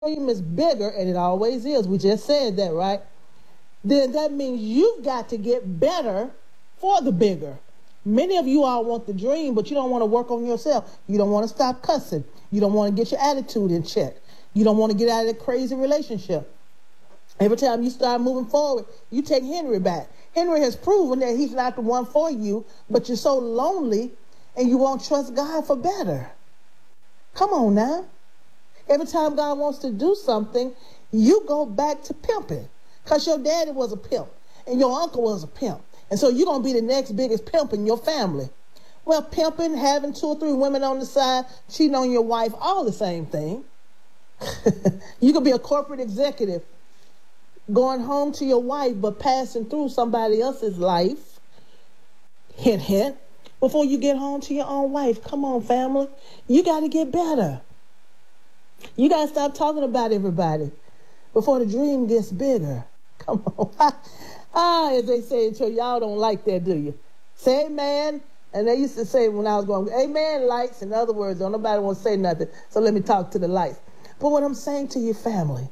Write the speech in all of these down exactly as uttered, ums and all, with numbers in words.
dream is bigger, and it always is, we just said that, right? Then that means you've got to get better for the bigger. Many of you all want the dream, but you don't want to work on yourself. You don't want to stop cussing. You don't want to get your attitude in check. You don't want to get out of that crazy relationship. Every time you start moving forward, you take Henry back. Henry has proven that he's not the one for you, but you're so lonely and you won't trust God for better. Come on now. Every time God wants to do something, you go back to pimping because your daddy was a pimp and your uncle was a pimp. And so you're going to be the next biggest pimp in your family. Well, pimping, having two or three women on the side, cheating on your wife, all the same thing. You could be a corporate executive going home to your wife but passing through somebody else's life, hint, hint, before you get home to your own wife. Come on, family. You got to get better. You got to stop talking about everybody before the dream gets bigger. Come on. Ah, as they say in church, y'all don't like that, do you? Say amen. And they used to say when I was going, amen, lights. In other words, don't nobody want to say nothing, so let me talk to the lights. But what I'm saying to your family,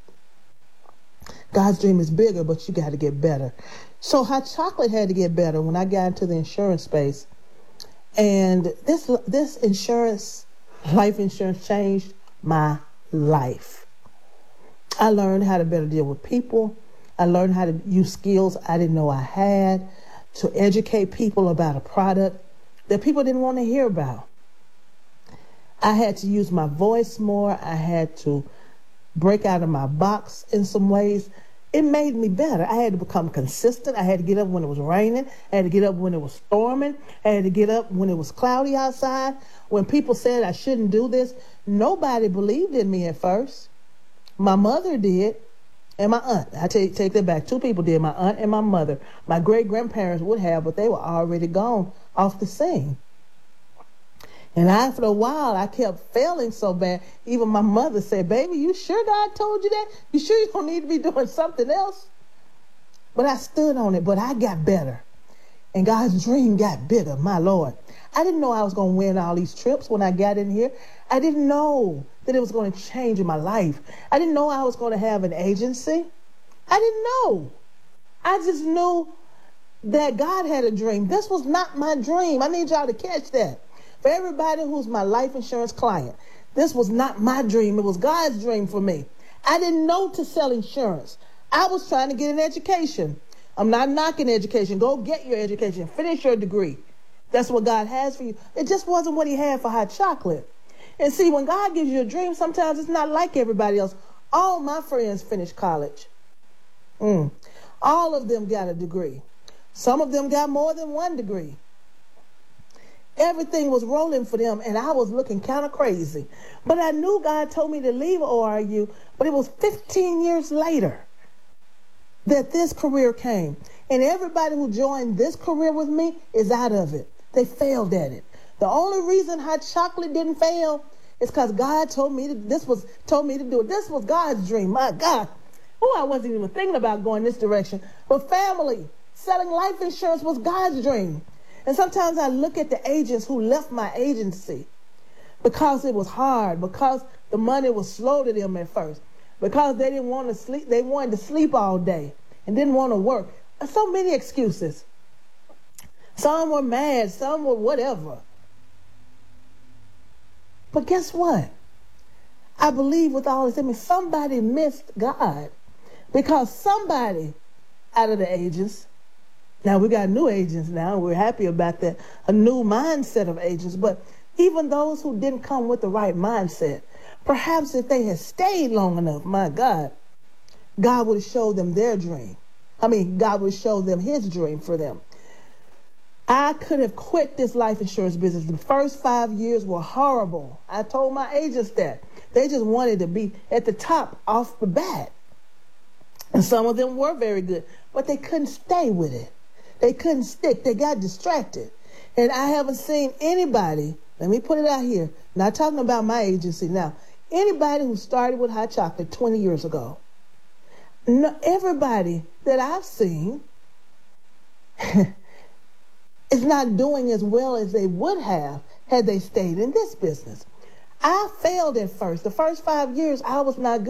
God's dream is bigger, but you got to get better. So Hot Chocolate had to get better when I got into the insurance space. And this this insurance, life insurance, changed my life. I learned how to better deal with people. I learned how to use skills I didn't know I had to educate people about a product that people didn't want to hear about. I had to use my voice more. I had to break out of my box in some ways. It made me better. I had to become consistent. I had to get up when it was raining. I had to get up when it was storming. I had to get up when it was cloudy outside. When people said I shouldn't do this, nobody believed in me at first. My mother did, and my aunt. I take, take that back. Two people did, my aunt and my mother. My great-grandparents would have, but they were already gone off the scene. And after a while, I kept failing so bad. Even my mother said, baby, you sure God told you that? You sure you don't need to be doing something else? But I stood on it, but I got better. And God's dream got bigger, my Lord. I didn't know I was going to win all these trips when I got in here. I didn't know that it was going to change my life. I didn't know I was going to have an agency. I didn't know. I just knew that God had a dream. This was not my dream. I need y'all to catch that. For everybody who's my life insurance client, this was not my dream. It was God's dream for me. I didn't know to sell insurance. I was trying to get an education. I'm not knocking education. Go get your education. Finish your degree. That's what God has for you. It just wasn't what he had for Hot Chocolate. And see, when God gives you a dream, sometimes it's not like everybody else. All my friends finished college. Mm. All of them got a degree. Some of them got more than one degree. Everything was rolling for them, and I was looking kind of crazy. But I knew God told me to leave O R U, but it was fifteen years later that this career came. And everybody who joined this career with me is out of it. They failed at it. The only reason Hot Chocolate didn't fail is because God told me to, this was told me to do it. This was God's dream. My God. Oh, I wasn't even thinking about going this direction. But family, selling life insurance was God's dream. And sometimes I look at the agents who left my agency because it was hard, because the money was slow to them at first, because they didn't want to sleep. They wanted to sleep all day and didn't want to work. So many excuses. Some were mad, some were whatever. But guess what? I believe with all this, I mean, somebody missed God, because somebody out of the agents, now we got new agents now, we're happy about that, a new mindset of agents, but even those who didn't come with the right mindset, perhaps if they had stayed long enough, my God, God would have showed them their dream. I mean, God would show them his dream for them. I could have quit this life insurance business. The first five years were horrible. I told my agents that. They just wanted to be at the top off the bat. And some of them were very good, but they couldn't stay with it. They couldn't stick. They got distracted. And I haven't seen anybody, let me put it out here, not talking about my agency now, anybody who started with Hot Chocolate twenty years ago. No, everybody that I've seen is not doing as well as they would have had they stayed in this business. I failed at first. The first five years, I was not good.